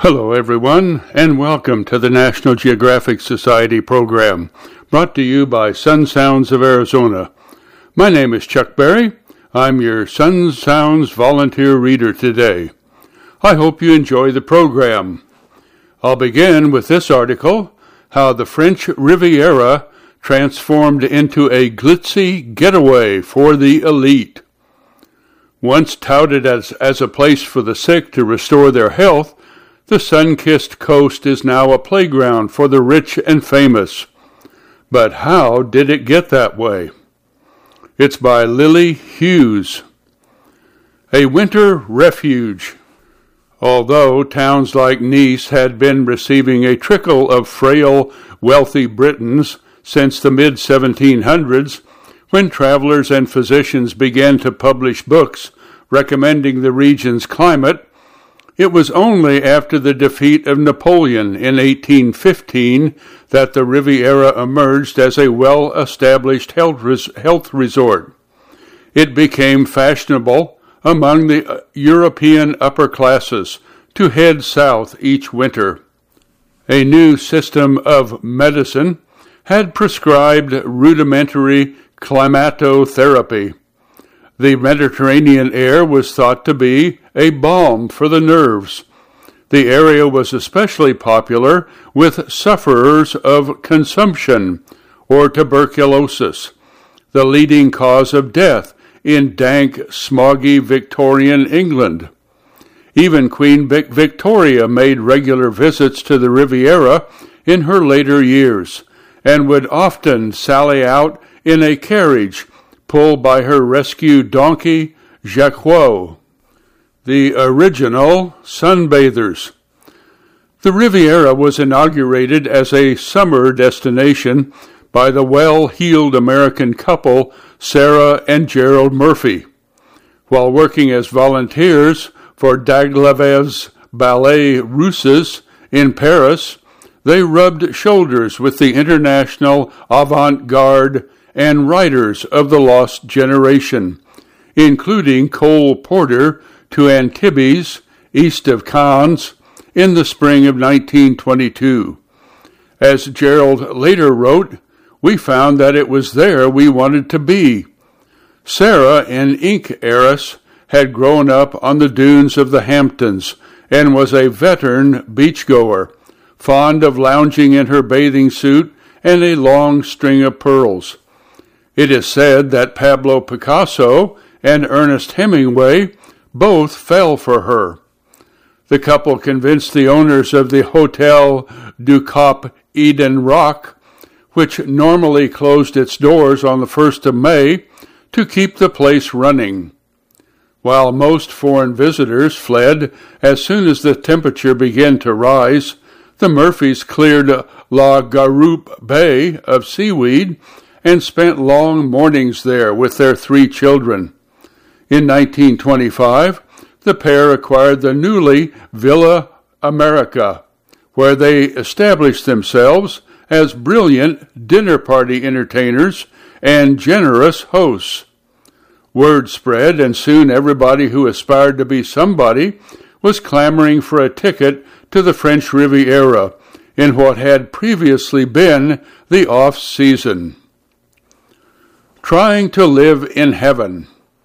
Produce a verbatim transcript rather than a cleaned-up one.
Hello, everyone, and welcome to the National Geographic Society program, brought to you by Sun Sounds of Arizona. My name is Chuck Berry. I'm your Sun Sounds volunteer reader today. I hope you enjoy the program. I'll begin with this article, How the French Riviera Transformed into a Glitzy Getaway for the Elite. Once touted as, as a place for the sick to restore their health, the sun-kissed coast is now a playground for the rich and famous. But how did it get that way? It's by Lily Hughes. A winter refuge. Although towns like Nice had been receiving a trickle of frail, wealthy Britons since the mid seventeen hundreds, when travelers and physicians began to publish books recommending the region's climate, it was only after the defeat of Napoleon in eighteen fifteen that the Riviera emerged as a well-established health, res- health resort. It became fashionable among the European upper classes to head south each winter. A new system of medicine had prescribed rudimentary climatotherapy. The Mediterranean air was thought to be a balm for the nerves. The area was especially popular with sufferers of consumption or tuberculosis, the leading cause of death in dank, smoggy Victorian England. Even Queen Victoria made regular visits to the Riviera in her later years, and would often sally out in a carriage pulled by her rescue donkey, Jacques, the original sunbathers. The Riviera was inaugurated as a summer destination by the well-heeled American couple Sarah and Gerald Murphy. While working as volunteers for Daglavé's Ballet Russes in Paris, they rubbed shoulders with the international avant-garde and writers of the lost generation, including Cole Porter to Antibes, east of Cannes, in the spring of nineteen twenty-two. As Gerald later wrote, "We found that it was there we wanted to be." Sarah, an ink heiress, had grown up on the dunes of the Hamptons and was a veteran beachgoer, fond of lounging in her bathing suit and a long string of pearls. It is said that Pablo Picasso and Ernest Hemingway both fell for her. The couple convinced the owners of the Hotel du Cap Eden Rock, which normally closed its doors on the first of May, to keep the place running. While most foreign visitors fled as soon as the temperature began to rise, the Murphys cleared La Garoupe Bay of seaweed and spent long mornings there with their three children. In nineteen twenty-five, the pair acquired the newly Villa America, where they established themselves as brilliant dinner party entertainers and generous hosts. Word spread, and soon everybody who aspired to be somebody was clamoring for a ticket to the French Riviera in what had previously been the off-season. Trying to live in heaven.